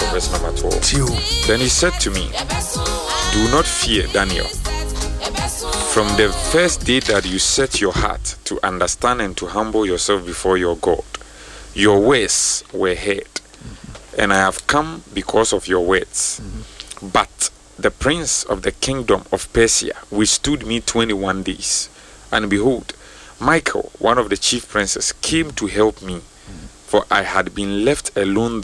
verse number 12. Then he said to me, do not fear, Daniel. From the first day that you set your heart to understand and to humble yourself before your God, your words were heard, and I have come because of your words. But the prince of the kingdom of Persia withstood me 21 days. And behold, Michael, one of the chief princes, came to help me, for I had been left alone